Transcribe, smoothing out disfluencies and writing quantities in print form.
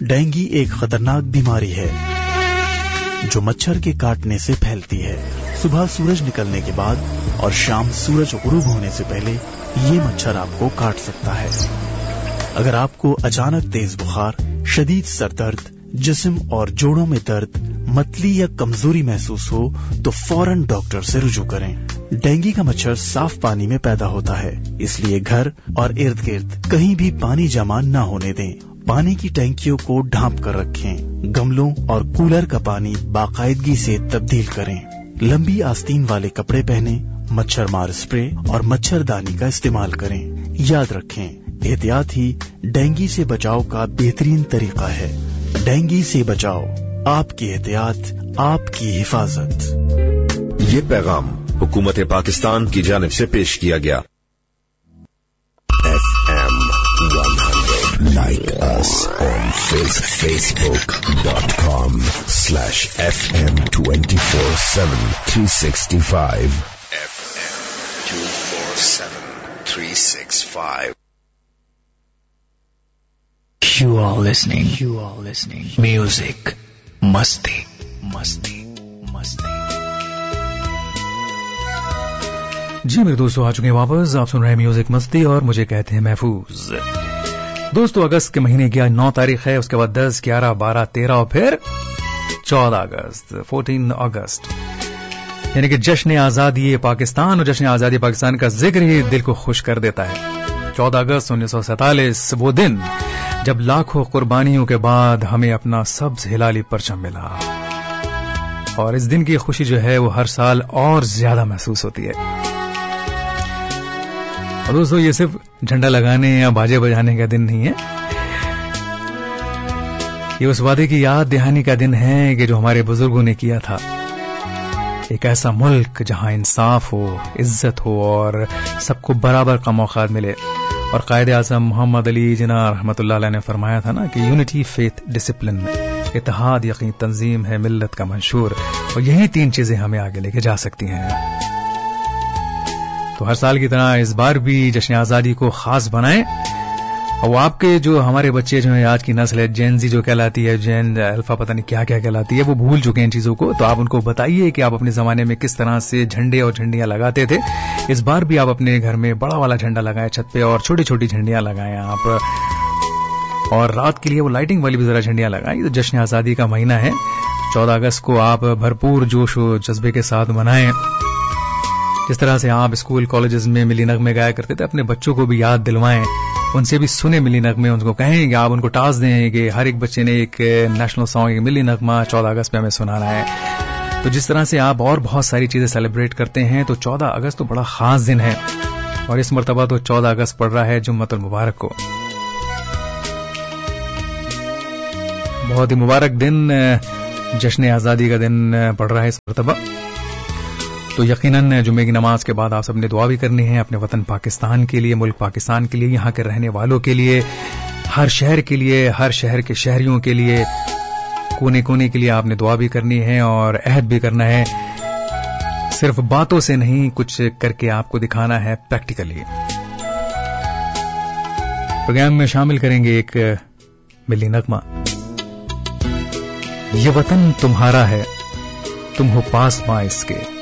Dengue एक खतरनाक बीमारी है जो मच्छर के काटने से फैलती है। सुबह सूरज निकलने के बाद और शाम सूरज गुरूब होने से पहले ये मच्छर आपको काट सकता है। अगर आपको अचानक तेज बुखार, शदीद सरदर्द, जिस्म और जोड़ों में दर्द, मतली या कमजोरी महसूस हो तो फौरन डॉक्टर से रुजू करें। डेंगू का मच्छर साफ पानी में पैदा होता है, इसलिए घर और इर्द गिर्द कहीं भी पानी जमा न होने दें। पानी की टैंकियों को ढांप कर रखें। गमलों और कूलर का पानी बाकायदगी से तब्दील करें। लंबी आस्तीन वाले कपड़े पहने, मच्छर मार स्प्रे और मच्छरदानी का इस्तेमाल करें। याद रखें, एहतियात ही डेंगू से बचाव का बेहतरीन तरीका है। डेंगू से बचाओ, आपकी एहतियात, आपकी हिफाजत। ये पैगाम हुकूमत पाकिस्तान की जानिब से पेश किया गया। FM 100. Like us on facebook.com/FM247 365. FM 247 365. You are listening. Music. Masti. जी मेरे दोस्तों, आ चुके हैं वापस। आप सुन रहे हैं म्यूजिक मस्ती और मुझे कहते हैं महफूज। दोस्तों, अगस्त के महीने की आज 9 तारीख है, उसके बाद 10, 11, 12, 13 और फिर 14 अगस्त, 14 अगस्त, यानी कि जश्न आजादी पाकिस्तान। और जश्न आजादी पाकिस्तान का जिक्र ही दिल को खुश कर देता है। 14 अगस्त 1947 वो दिन जब लाखों कुर्बानियों के बाद हमें अपना सब्ज हिलाली परचम मिला। और इस दिन की खुशी जो है वो हर साल और ज्यादा महसूस होती है। और दोस्तों, ये सिर्फ झंडा लगाने या बाजे बजाने का दिन नहीं है, ये उस वादे की याद दहानी का दिन है कि जो हमारे बुजुर्गों ने किया था। एक ऐसा मुल्क जहां इंसाफ हो, इज्जत हो और सबको बराबर का मौका मिले। और कायदे आज़म मोहम्मद अली जिन्ना रहमतुल्लाह अलैह ने फरमाया था ना कि यूनिटी, फेथ, डिसिप्लिन, इत्तेहाद, यकीन, तंजीम है मिल्लत का मंशूर। और यही 3 चीजें हमें आगे लेके जा सकती हैं। तो हर साल की तरह इस बार भी जश्न आजादी को खास बनाएं। और आपके जो हमारे बच्चे जो है, आज की नस्ल है जेन जी जो कहलाती है, जेन अल्फा पता नहीं क्या क्या कहलाती है, वो भूल चुके हैं इन चीजों को। तो आप उनको बताइए कि आप अपने जमाने में किस तरह से झंडे और झंडियां लगाते थे। इस बार भी आप अपने घर में बड़ा वाला झंडा लगाएं छत पे, और छोटी छोटी झंडियां लगाएं आप। और रात के लिए वो लाइटिंग वाली भी जरा झंडियां लगाएं। तो जश्न आजादी का महीना है, 14 अगस्त को आप भरपूर जोश और जज्बे के साथ मनाएं। जिस तरह से आप स्कूल कॉलेजेस में मिली नगमे गाया करते थे, अपने बच्चों को भी याद दिलवाएं, उनसे भी सुने मिली नगमे। उनको कहें कि आप उनको टास्क दें कि हर एक बच्चे ने एक नेशनल सॉन्ग, एक मिली नगमा 14 अगस्त में हमें सुनाना है। तो जिस तरह से आप और बहुत सारी चीजें सेलिब्रेट करते हैं, तो 14 अगस्त तो बड़ा खास दिन है। और इस मरतबा तो 14 अगस्त पड़ रहा है जुम्मतुल मुबारक को। बहुत ही मुबारक दिन, जश्न आजादी का दिन पड़ रहा है इस मरतबा। तो यकीनन जुम्मे की नमाज के बाद आप सबने दुआ भी करनी है अपने वतन पाकिस्तान के लिए, मुल्क पाकिस्तान के लिए, यहाँ के रहने वालों के लिए, हर शहर के लिए, हर शहर के शहरियों के लिए, कोने कोने के लिए आपने दुआ भी करनी है और अहद भी करना है। सिर्फ बातों से नहीं, कुछ करके आपको दिखाना है प्रैक्टिकली। प्रोग्राम में शामिल करेंगे एक मिली नगमा। ये वतन तुम्हारा है, तुम हो पास मां इसके,